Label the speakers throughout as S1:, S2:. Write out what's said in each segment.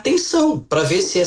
S1: atenção para ver se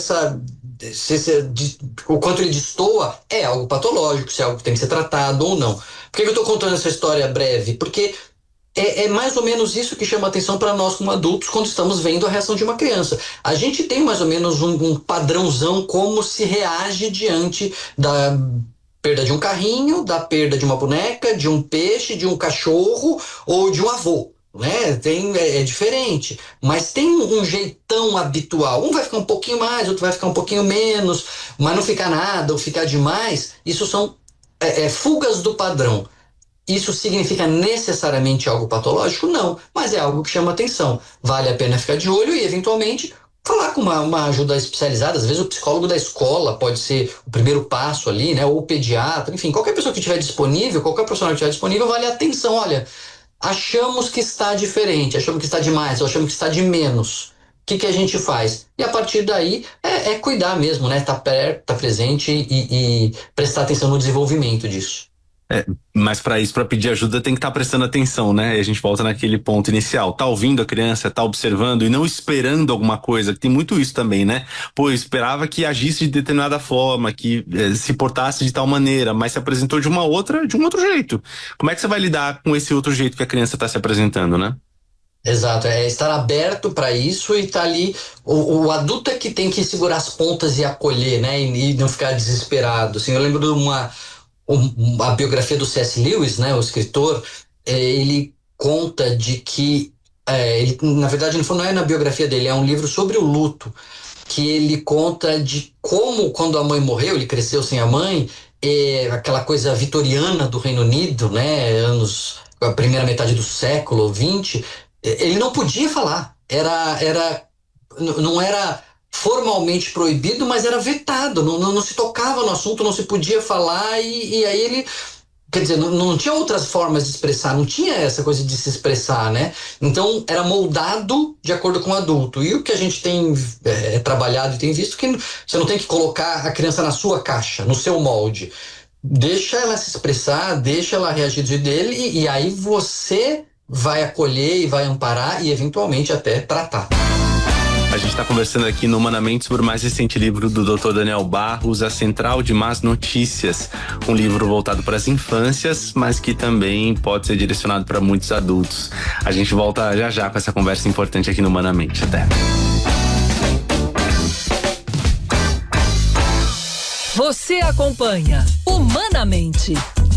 S1: o quanto ele destoa é algo patológico, se é algo que tem que ser tratado ou não. Por que eu estou contando essa história breve? Porque é mais ou menos isso que chama atenção para nós como adultos quando estamos vendo a reação de uma criança. A gente tem mais ou menos um padrãozão como se reage diante da perda de um carrinho, da perda de uma boneca, de um peixe, de um cachorro ou de um avô. Né? É diferente, mas tem um jeitão habitual. Um vai ficar um pouquinho mais, outro vai ficar um pouquinho menos, mas não ficar nada ou ficar demais. Isso são fugas do padrão. Isso significa necessariamente algo patológico? Não, mas é algo que chama atenção. Vale a pena ficar de olho e, eventualmente, falar com uma ajuda especializada. Às vezes o psicólogo da escola pode ser o primeiro passo ali, né? Ou o pediatra, enfim, qualquer pessoa que estiver disponível, qualquer profissional que estiver disponível, vale a atenção. Olha, achamos que está diferente, achamos que está demais, ou achamos que está de menos. O que a gente faz? E a partir daí é cuidar mesmo, né? Tá perto, tá presente e prestar atenção no desenvolvimento disso.
S2: Mas para isso, para pedir ajuda, tem que estar prestando atenção, né? E a gente volta naquele ponto inicial. Tá ouvindo a criança, tá observando e não esperando alguma coisa, que tem muito isso também, né? Pô, eu esperava que agisse de determinada forma, que se portasse de tal maneira, mas se apresentou de um outro jeito. Como é que você vai lidar com esse outro jeito que a criança está se apresentando, né?
S1: Exato, é estar aberto para isso e estar ali. O adulto é que tem que segurar as pontas e acolher, né? E não ficar desesperado. Assim, eu lembro de a biografia do C.S. Lewis, né, o escritor, ele conta de que, ele, na verdade, não é na biografia dele, é um livro sobre o luto, que ele conta de como, quando a mãe morreu, ele cresceu sem a mãe, aquela coisa vitoriana do Reino Unido, né, a primeira metade do século XX, ele não podia falar, não era formalmente proibido, mas era vetado, não se tocava no assunto, não se podia falar e aí ele, quer dizer, não tinha outras formas de expressar, não tinha essa coisa de se expressar, né? Então era moldado de acordo com o adulto. E o que a gente tem trabalhado e tem visto que você não tem que colocar a criança na sua caixa, no seu molde. Deixa ela se expressar, deixa ela reagir do jeito dele e aí você vai acolher e vai amparar e eventualmente até tratar.
S2: A gente está conversando aqui no Humanamente sobre o mais recente livro do Dr. Daniel Barros, A Central de Más Notícias. Um livro voltado para as infâncias, mas que também pode ser direcionado para muitos adultos. A gente volta já já com essa conversa importante aqui no Humanamente. Até.
S3: Você acompanha Humanamente